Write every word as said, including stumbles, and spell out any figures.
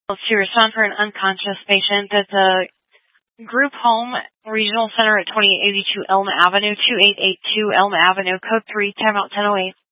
To respond for an unconscious patient at the Group Home Regional Center at twenty-eight eighty-two Elm Avenue, two eight eight two Elm Avenue, code three, timeout ten oh eight.